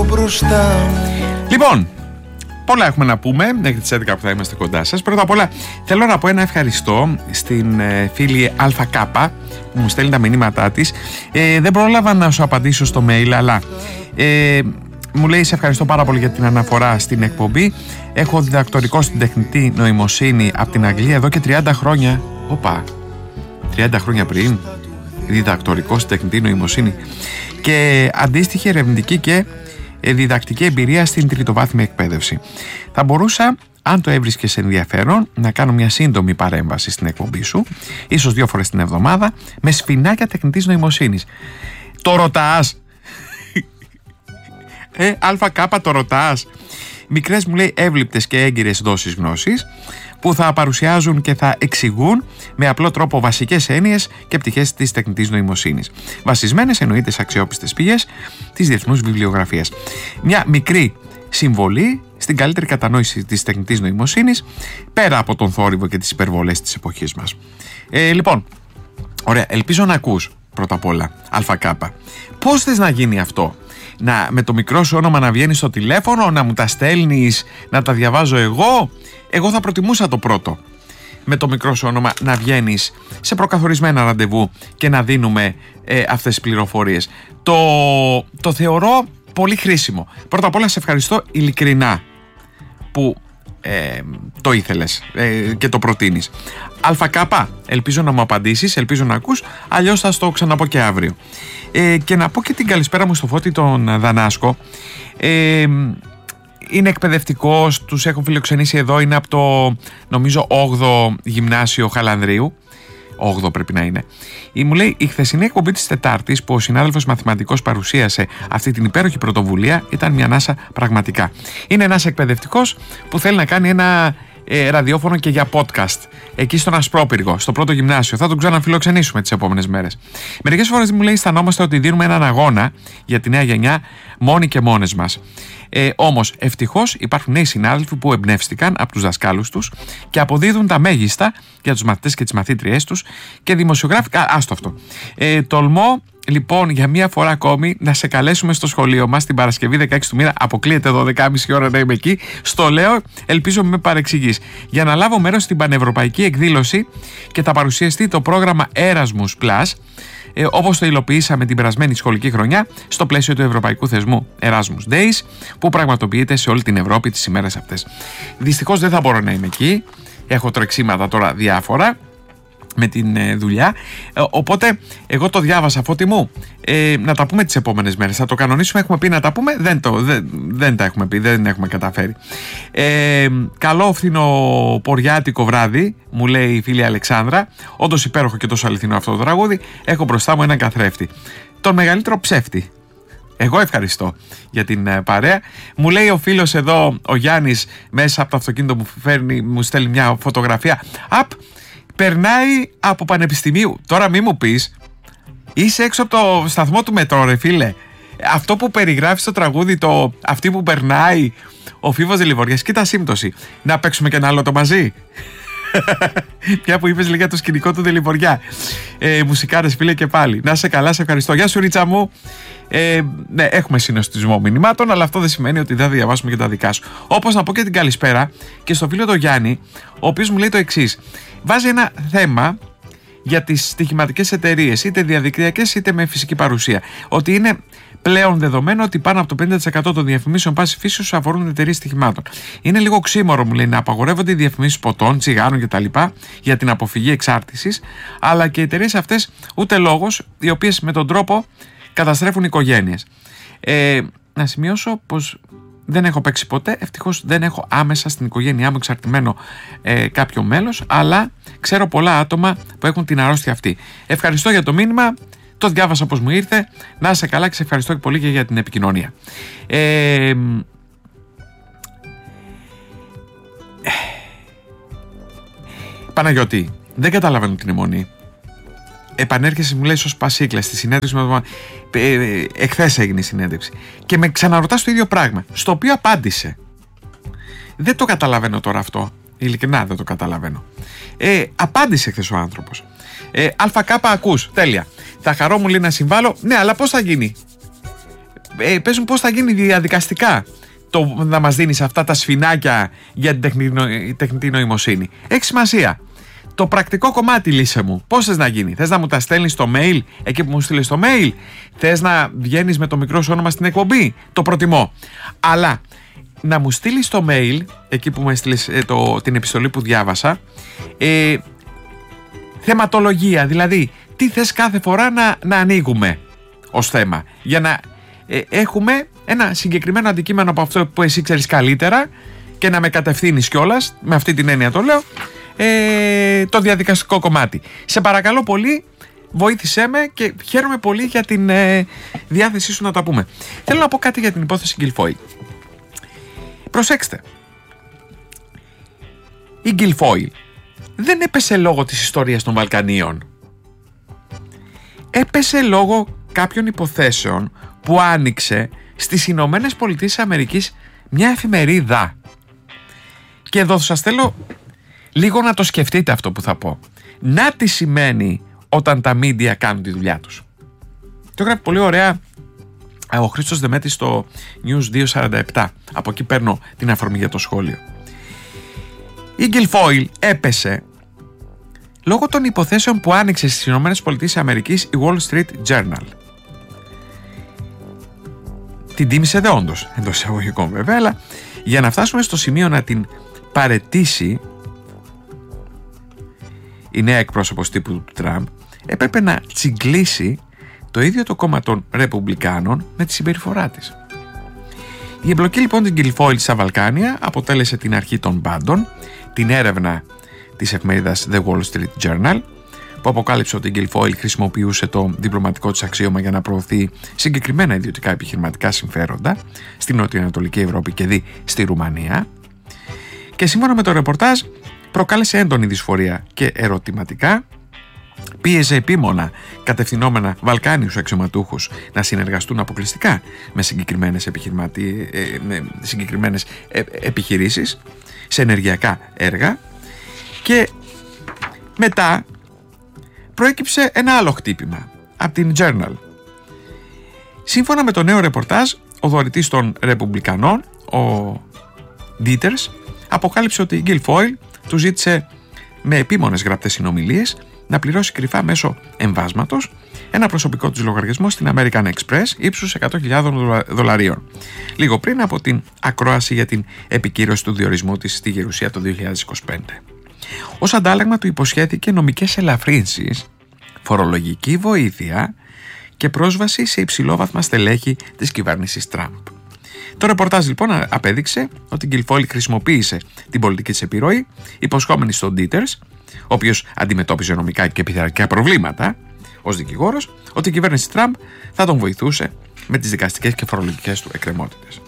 από μπροστά μου. Λοιπόν, πολλά έχουμε να πούμε μέχρι τις 11 που θα είμαστε κοντά σας. Πρώτα απ' όλα θέλω να πω ένα ευχαριστώ στην φίλη ΑΚ που μου στέλνει τα μηνύματά της. Δεν πρόλαβα να σου απαντήσω στο mail, αλλά μου λέει σε ευχαριστώ πάρα πολύ για την αναφορά στην εκπομπή. Έχω διδακτορικό στην τεχνητή νοημοσύνη από την Αγγλία εδώ και 30 χρόνια. Οπα, 30 χρόνια πριν διδακτορικό στην τεχνητή νοημοσύνη και αντίστοιχη ερευνητική και διδακτική εμπειρία στην τριτοβάθμια εκπαίδευση. Θα μπορούσα, αν το έβρισκες ενδιαφέρον, να κάνω μια σύντομη παρέμβαση στην εκπομπή σου, ίσως 2 φορές την εβδομάδα, με σφινάκια τεχνητής νοημοσύνης. Το ρωτάς? ΑΚ το ρωτάς? Μικρές, μου λέει, εύληπτες και έγκυρες δόσεις γνώσης που θα παρουσιάζουν και θα εξηγούν με απλό τρόπο βασικές έννοιες και πτυχές της τεχνητής νοημοσύνης. Βασισμένες εννοείται σε αξιόπιστες πηγές της διεθνούς βιβλιογραφίας. Μια μικρή συμβολή στην καλύτερη κατανόηση της τεχνητής νοημοσύνης πέρα από τον θόρυβο και τις υπερβολές της εποχής μας. Λοιπόν, ωραία, ελπίζω να ακούς πρώτα απ' όλα ΑΚ. Πώς θες να γίνει αυτό? Με το μικρό σου όνομα να βγαίνεις στο τηλέφωνο, να μου τα στέλνεις, να τα διαβάζω εγώ? Εγώ θα προτιμούσα το πρώτο. Με το μικρό σου όνομα να βγαίνεις σε προκαθορισμένα ραντεβού και να δίνουμε αυτές τις πληροφορίες. Το θεωρώ πολύ χρήσιμο. Πρώτα απ' όλα σε ευχαριστώ ειλικρινά που το ήθελες και το προτείνεις. ΑΚ, ελπίζω να μου απαντήσεις, ελπίζω να ακούς, αλλιώς θα στο ξαναπώ και αύριο. Και να πω και την καλησπέρα μου στο Φώτη τον Δανάσκο. Είναι εκπαιδευτικός, τους έχω φιλοξενήσει εδώ, είναι από το νομίζω 8ο γυμνάσιο Χαλανδρίου. 8ο πρέπει να είναι. Μου λέει, η χθεσινή εκπομπή της Τετάρτης που ο συνάδελφος μαθηματικός παρουσίασε αυτή την υπέροχη πρωτοβουλία ήταν μια ανάσα πραγματικά. Είναι ένας εκπαιδευτικός που θέλει να κάνει ένα ραδιόφωνο και για podcast εκεί στον Ασπρόπυργο, στο πρώτο γυμνάσιο. Θα τον ξαναφιλοξενήσουμε τις επόμενες μέρες. Μερικές φορές, μου λέει, αισθανόμαστε ότι δίνουμε έναν αγώνα για τη νέα γενιά μόνοι και μόνες μας. Όμως ευτυχώς υπάρχουν νέοι συνάδελφοι που εμπνεύστηκαν από τους δασκάλους τους και αποδίδουν τα μέγιστα για τους μαθητές και τις μαθήτριές τους και δημοσιογράφοι. Άστο αυτό. Τολμώ λοιπόν για μία φορά ακόμη να σε καλέσουμε στο σχολείο μας την Παρασκευή 16 του μήνα. Αποκλείεται 12.30 ώρα να είμαι εκεί. Στο λέω, ελπίζω με παρεξηγείς. Για να λάβω μέρος στην πανευρωπαϊκή εκδήλωση και θα παρουσιαστεί το πρόγραμμα Erasmus Plus, όπως το υλοποιήσαμε την περασμένη σχολική χρονιά στο πλαίσιο του ευρωπαϊκού θεσμού Erasmus Days, που πραγματοποιείται σε όλη την Ευρώπη τις ημέρες αυτές. Δυστυχώς δεν θα μπορώ να είμαι εκεί. Έχω τρεξίματα τώρα διάφορα με την δουλειά, οπότε εγώ το διάβασα, Φώτη μου, να τα πούμε τις επόμενες μέρες. Θα το κανονίσουμε, έχουμε πει να τα πούμε, δεν τα έχουμε πει, δεν έχουμε καταφέρει. Καλό φθινοποριάτικο βράδυ, μου λέει η φίλη Αλεξάνδρα. Όντως υπέροχο και τόσο αληθινό αυτό το τραγούδι. Έχω μπροστά μου έναν καθρέφτη, τον μεγαλύτερο ψεύτη. Εγώ ευχαριστώ για την παρέα. Μου λέει ο φίλος εδώ, ο Γιάννης, μέσα από το αυτοκίνητο μου στέλνει μια φωτογραφία. Περνάει από πανεπιστημίου. Τώρα μη μου πεις, είσαι έξω από το σταθμό του μετρό, ρε φίλε. Αυτό που περιγράφει στο τραγούδι, αυτή που περνάει, ο Φίβος Δελιβοριάς. Κοίτα σύμπτωση. Να παίξουμε και ένα άλλο το μαζί. Πια που είπες λίγα το σκηνικό του Δελιβοριά. Μουσικάρες, φίλε, και πάλι. Να είσαι καλά, σε ευχαριστώ. Γεια σου, Ρίτσα μου. Ναι, έχουμε συνοστισμό μηνυμάτων, αλλά αυτό δεν σημαίνει ότι δεν θα διαβάσουμε και τα δικά σου. Όπως να πω και την καλησπέρα και στο φίλο τον Γιάννη, ο οποίος μου λέει το εξής. Βάζει ένα θέμα για τις στοιχηματικές εταιρείες, είτε διαδικτυακές είτε με φυσική παρουσία. Ότι είναι πλέον δεδομένο ότι πάνω από το 50% των διαφημίσεων πάση φύσεως αφορούν εταιρείες στοιχημάτων. Είναι λίγο ξύμορο, μου λέει, να απαγορεύονται οι διαφημίσεις ποτών, τσιγάρων κτλ. Για την αποφυγή εξάρτησης, αλλά και οι εταιρείες αυτές ούτε λόγος, οι οποίες με τον τρόπο καταστρέφουν οικογένειες. Να σημειώσω πως δεν έχω παίξει ποτέ, ευτυχώς δεν έχω άμεσα στην οικογένειά μου εξαρτημένο κάποιο μέλος, αλλά ξέρω πολλά άτομα που έχουν την αρρώστια αυτή. Ευχαριστώ για το μήνυμα, το διάβασα πως μου ήρθε, να είσαι καλά και σε ευχαριστώ πολύ και για την επικοινωνία. Παναγιώτη, δεν καταλαβαίνω την αιμονή. Επανέρχεσαι, μου λέει, ως Πασίκλα στη συνέντευξη με εχθές έγινε η συνέντευξη και με ξαναρωτάς το ίδιο πράγμα, στο οποίο απάντησε. Δεν το καταλαβαίνω τώρα αυτό, ειλικρινά δεν το καταλαβαίνω. Απάντησε χθες ο άνθρωπος. ΑΚ ακούς, τέλεια. Θα χαρώ, μου λέει, να συμβάλλω. Ναι, αλλά πώς θα γίνει? παίζουν πώς θα γίνει διαδικαστικά να μας δίνεις αυτά τα σφινάκια για την τεχνητή νοημοσύνη. Έχει σημασία. Το πρακτικό κομμάτι, λύσε μου. Πώς θες να γίνει? Θες να μου τα στέλνεις στο mail, εκεί που μου στείλεις στο mail? Θες να βγαίνεις με το μικρό σου όνομα στην εκπομπή? Το προτιμώ. Αλλά να μου στείλεις το mail, εκεί που μου έστειλες την επιστολή που διάβασα, θεματολογία, δηλαδή τι θες κάθε φορά να ανοίγουμε ως θέμα, για να έχουμε ένα συγκεκριμένο αντικείμενο από αυτό που εσύ ξέρεις καλύτερα και να με κατευθύνεις κιόλας, με αυτή την έννοια το λέω, το διαδικαστικό κομμάτι. Σε παρακαλώ πολύ, βοήθησέ με και χαίρομαι πολύ για την διάθεσή σου να τα πούμε. Θέλω να πω κάτι για την υπόθεση Γκιλφόιλ. Προσέξτε, η Γκιλφόιλ δεν έπεσε λόγω της ιστορίας των Βαλκανίων. Έπεσε λόγω κάποιων υποθέσεων που άνοιξε στις Ηνωμένες Πολιτείες Αμερικής μια εφημερίδα. Και εδώ σας θέλω λίγο να το σκεφτείτε αυτό που θα πω. Να τι σημαίνει όταν τα media κάνουν τη δουλειά τους. Το έγραφε πολύ ωραία ο Χρήστος Δεμέτης στο News 247. Από εκεί παίρνω την αφορμή για το σχόλιο. Η Γκιλφόιλ έπεσε λόγω των υποθέσεων που άνοιξε στις ΗΠΑ η Wall Street Journal. Την τίμησε δεόντως, εντός εισαγωγικών βέβαια, αλλά για να φτάσουμε στο σημείο να την παραιτήσει η νέα εκπρόσωπος τύπου του Τραμπ, έπρεπε να τσιγκλίσει το ίδιο το κόμμα των Ρεπουμπλικάνων με τη συμπεριφορά της. Η εμπλοκή λοιπόν της Γκιλφόιλ στα Βαλκάνια αποτέλεσε την αρχή των πάντων. Την έρευνα της εφημερίδας The Wall Street Journal, που αποκάλυψε ότι η Γκιλφόιλ χρησιμοποιούσε το διπλωματικό της αξίωμα για να προωθεί συγκεκριμένα ιδιωτικά επιχειρηματικά συμφέροντα στην νοτιοανατολική Ευρώπη και δι στη Ρουμανία, και σύμφωνα με το ρεπορτάζ προκάλεσε έντονη δυσφορία και ερωτηματικά, πίεζε επίμονα κατευθυνόμενα Βαλκάνιους αξιωματούχους να συνεργαστούν αποκλειστικά με συγκεκριμένες επιχειρήσεις σε ενεργειακά έργα, και μετά προέκυψε ένα άλλο χτύπημα από την Journal. Σύμφωνα με το νέο ρεπορτάζ, ο δωρητής των Ρεπουμπλικανών, ο Dieter's, αποκάλυψε ότι η Γκιλφόιλ του ζήτησε με επίμονες γραπτές συνομιλίες να πληρώσει κρυφά μέσω εμβάσματος ένα προσωπικό του λογαριασμό στην American Express ύψους $100,000, λίγο πριν από την ακρόαση για την επικύρωση του διορισμού της στη Γερουσία το 2025. Ως αντάλλαγμα του υποσχέθηκε νομικές ελαφρύνσεις, φορολογική βοήθεια και πρόσβαση σε υψηλόβαθμα στελέχη της κυβέρνησης Τραμπ. Το ρεπορτάζ λοιπόν απέδειξε ότι η Γκιλφόιλ χρησιμοποίησε την πολιτική της επιρροή, υποσχόμενη στον Dieter's, ο οποίος αντιμετώπιζε νομικά και πειθαρχικά προβλήματα ως δικηγόρος, ότι η κυβέρνηση Τραμπ θα τον βοηθούσε με τις δικαστικές και φορολογικές του εκκρεμότητες.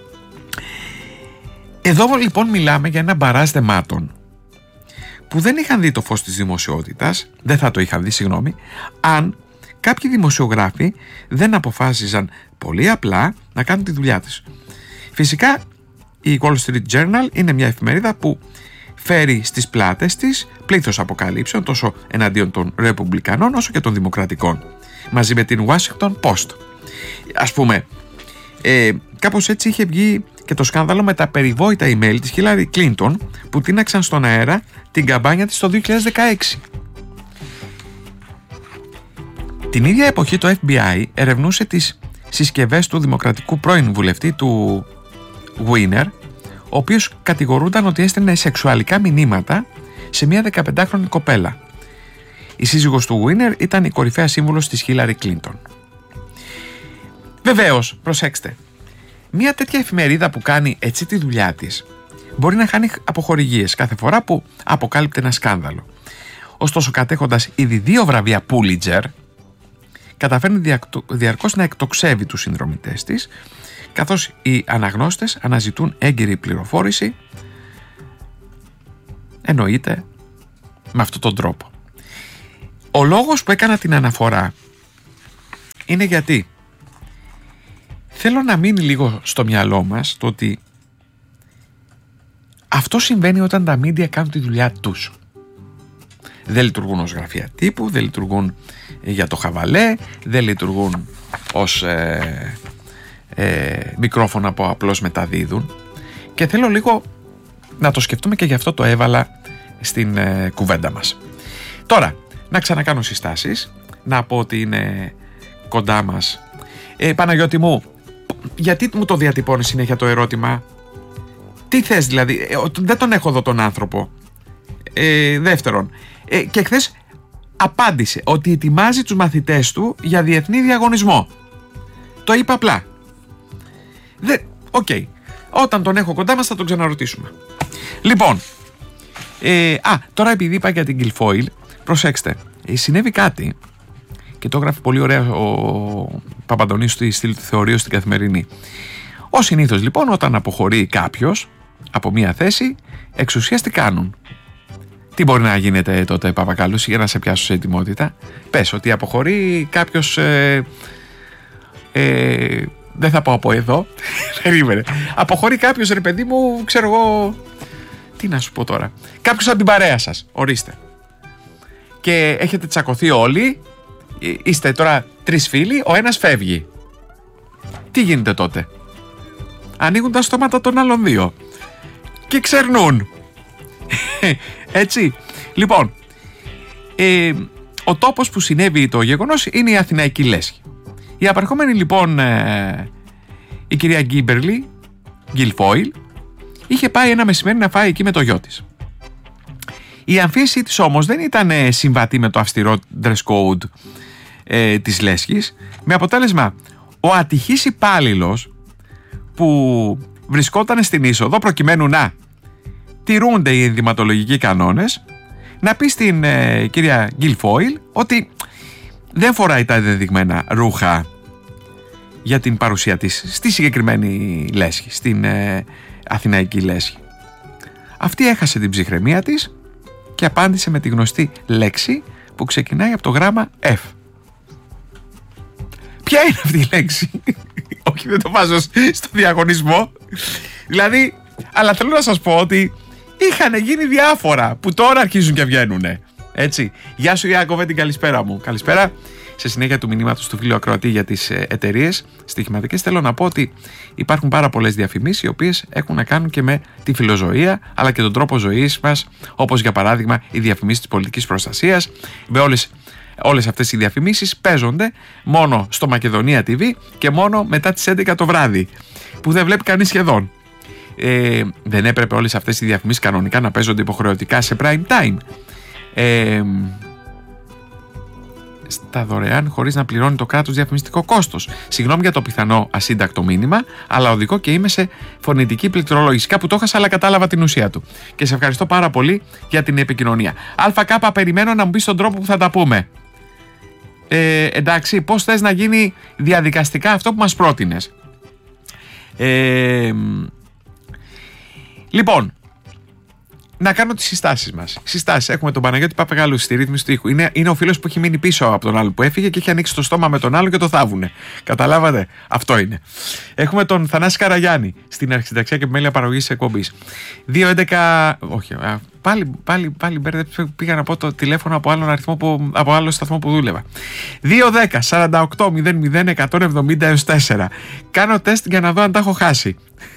Εδώ λοιπόν μιλάμε για ένα μπαράζ θεμάτων που δεν είχαν δει το φως της δημοσιότητας, δεν θα το είχαν δει, συγγνώμη, αν κάποιοι δημοσιογράφοι δεν αποφάσιζαν πολύ απλά να κάνουν τη δουλειά της. Φυσικά η Wall Street Journal είναι μια εφημερίδα που φέρει στις πλάτες της πλήθος αποκαλύψεων τόσο εναντίον των Ρεπουμπλικανών όσο και των Δημοκρατικών, μαζί με την Washington Post. Ας πούμε, κάπως έτσι είχε βγει και το σκάνδαλο με τα περιβόητα email της Χίλαρι Κλίντον που τίναξαν στον αέρα την καμπάνια της το 2016. Την ίδια εποχή το FBI ερευνούσε τις συσκευές του δημοκρατικού πρώην βουλευτή του Weiner, ο οποίος κατηγορούνταν ότι έστελνε σεξουαλικά μηνύματα σε μια 15χρονη κοπέλα. Η σύζυγος του Weiner ήταν η κορυφαία σύμβουλος της Χίλαρι Κλίντον. Βεβαίως, προσέξτε, μια τέτοια εφημερίδα που κάνει έτσι τη δουλειά της μπορεί να χάνει αποχορηγίες κάθε φορά που αποκάλυπτε ένα σκάνδαλο. Ωστόσο, κατέχοντας ήδη 2 βραβεία Pulitzer, καταφέρνει διαρκώς να εκτοξεύει τους συνδρομητές της, καθώς οι αναγνώστες αναζητούν έγκυρη πληροφόρηση, εννοείται με αυτόν τον τρόπο. Ο λόγος που έκανα την αναφορά είναι γιατί θέλω να μείνει λίγο στο μυαλό μας το ότι αυτό συμβαίνει όταν τα media κάνουν τη δουλειά τους. Δεν λειτουργούν ως γραφεία τύπου, δεν λειτουργούν για το χαβαλέ, δεν λειτουργούν ως μικρόφωνα που απλώς μεταδίδουν, και θέλω λίγο να το σκεφτούμε και γι' αυτό το έβαλα στην κουβέντα μας. Τώρα, να ξανακάνω συστάσεις, να πω ότι είναι κοντά μας. Παναγιώτη μου, γιατί μου το διατυπώνεις συνέχεια το ερώτημα? Τι θες δηλαδή? Δεν τον έχω εδώ τον άνθρωπο. Δεύτερον, και χθες απάντησε ότι ετοιμάζει τους μαθητές του για διεθνή διαγωνισμό. Το είπα απλά. Οκ. Όταν τον έχω κοντά μας θα τον ξαναρωτήσουμε. Λοιπόν, τώρα επειδή είπα για την Guilfoyle, προσέξτε, συνέβη κάτι και το γράφει πολύ ωραία ο Παπαντονής στη στήλη του Θεωρείου στην Καθημερινή. Ως συνήθως λοιπόν, όταν αποχωρεί κάποιος από μία θέση, εξουσίας τι κάνουν? Τι μπορεί να γίνεται τότε, Παπακαλούση, για να σε πιάσω σε ετοιμότητα? Πες ότι αποχωρεί κάποιος, δεν θα πω από εδώ, περίμενε. Αποχωρεί κάποιος, ρε παιδί μου, ξέρω εγώ, τι να σου πω τώρα, κάποιος από την παρέα σας, ορίστε, και έχετε τσακωθεί όλοι, είστε τώρα 3 φίλοι, ο ένας φεύγει. Τι γίνεται τότε? Ανοίγουν τα στόματα των άλλων 2 και ξερνούν. Έτσι. Λοιπόν, ο τόπος που συνέβη το γεγονός είναι η Αθηναϊκή Λέσχη. Η απερχόμενη λοιπόν η κυρία Guilfoyle είχε πάει ένα μεσημέρι να φάει εκεί με το γιο της. Η αμφίεση της όμως δεν ήταν συμβατή με το αυστηρό dress code της Λέσχης, με αποτέλεσμα ο ατυχής υπάλληλος που βρισκόταν στην είσοδο προκειμένου να τηρούνται οι ενδυματολογικοί κανόνες, να πει στην κυρία Guilfoyle ότι δεν φοράει τα ενδεδειγμένα ρούχα για την παρουσία της στη συγκεκριμένη λέσχη, στην Αθηναϊκή Λέσχη. Αυτή έχασε την ψυχραιμία της και απάντησε με τη γνωστή λέξη που ξεκινάει από το γράμμα F. Ποια είναι αυτή η λέξη? Όχι, δεν το βάζω στο διαγωνισμό. Δηλαδή, αλλά θέλω να σας πω ότι είχαν γίνει διάφορα που τώρα αρχίζουν και βγαίνουνε. Έτσι. Γεια σου Ιάκωβε, την καλησπέρα μου. Καλησπέρα. Σε συνέχεια του μηνύματος του φίλου ακροατή για τις εταιρείες στοιχηματικές, θέλω να πω ότι υπάρχουν πάρα πολλές διαφημίσεις οι οποίες έχουν να κάνουν και με τη φιλοζωία αλλά και τον τρόπο ζωής μας, όπως για παράδειγμα οι διαφημίσεις της πολιτικής προστασίας. Με όλες αυτές οι διαφημίσεις παίζονται μόνο στο Μακεδονία TV και μόνο μετά τις 11 το βράδυ, που δεν βλέπει κανείς σχεδόν. Δεν έπρεπε όλες αυτές οι διαφημίσεις κανονικά να παίζονται υποχρεωτικά σε prime time, στα δωρεάν, χωρίς να πληρώνει το κράτος διαφημιστικό κόστος? Συγγνώμη για το πιθανό ασύντακτο μήνυμα, αλλά οδηγώ και είμαι σε φωνητική πληκτρολόγηση. Κάπου το έχασα, αλλά κατάλαβα την ουσία του. Και σε ευχαριστώ πάρα πολύ για την επικοινωνία. ΑΚ, περιμένω να μου πεις τον τρόπο που θα τα πούμε. Εντάξει, πώς θες να γίνει διαδικαστικά αυτό που μας πρότεινες? Λοιπόν, να κάνω τις συστάσεις μας. Συστάσεις. Έχουμε τον Παναγιώτη Παπαγαλούση στη ρύθμιση του ήχου. Είναι ο φίλος που έχει μείνει πίσω από τον άλλο που έφυγε και έχει ανοίξει το στόμα με τον άλλο και το θάβουνε. Καταλάβατε? Αυτό είναι. Έχουμε τον Θανάση Καραγιάννη στην αρχισυνταξία και επιμέλεια παραγωγής της εκπομπής. 211. Όχι. Πάλι μπέρδεψα. Πήγα να πω το τηλέφωνο από άλλον αριθμό από άλλο σταθμό που δούλευα. 210 48 00 170 έως 4. Κάνω τεστ για να δω αν τα έχω χάσει.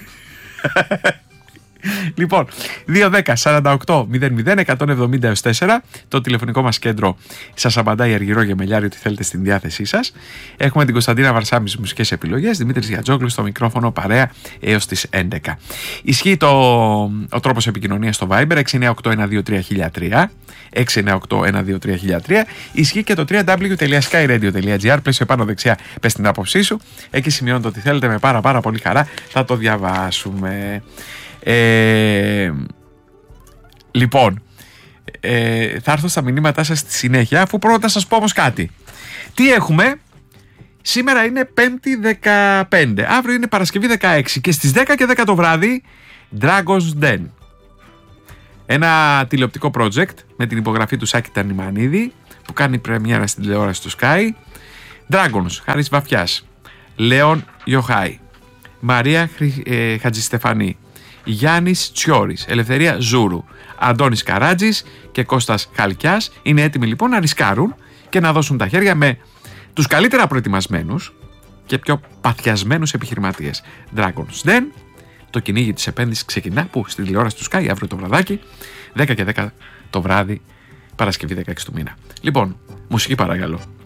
Λοιπόν, 210-48-00-170 έως 4. Το τηλεφωνικό μας κέντρο σας απαντάει Αργυρό Γεμελιάρη ότι θέλετε στην διάθεσή σας. Έχουμε την Κωνσταντίνα Βαρσάμι στις μουσικές επιλογές, Δημήτρης Γιατζόγλου στο μικρόφωνο παρέα έως τις 11. Ισχύει ο τρόπος επικοινωνίας στο Viber 698-123-1003, 698-123-1003. Ισχύει και το www.skyradio.gr. Πλαίσιο πάνω δεξιά, πες την άποψή σου. Εκεί σημειώνετε ότι θέλετε, με πάρα πολύ χαρά θα το διαβάσουμε. Λοιπόν, θα έρθω στα μηνύματά σας στη συνέχεια, αφού πρώτα σας πω όμως κάτι. Τι έχουμε? Σήμερα είναι 5η 15, αύριο είναι Παρασκευή 16 και στις 10 και 10 το βράδυ Dragon's Den, ένα τηλεοπτικό project με την υπογραφή του Σάκη Τανιμανίδη που κάνει πρεμιέρα στην τηλεόραση του Sky. Dragons, Χάρης Βαφιάς, Λέων Ιωχάη, Μαρία Χατζηστεφανή, Γιάννης Τσιόρης, Ελευθερία Ζούρου, Αντώνης Καράτζης και Κώστας Χαλκιάς είναι έτοιμοι λοιπόν να ρισκάρουν και να δώσουν τα χέρια με τους καλύτερα προετοιμασμένους και πιο παθιασμένους επιχειρηματίες. Dragon's Den, το κυνήγι της επένδυσης ξεκινά που στη τηλεόραση του Sky αύριο το βραδάκι, 10 και 10 το βράδυ, Παρασκευή 16 του μήνα. Λοιπόν, μουσική παρακαλώ.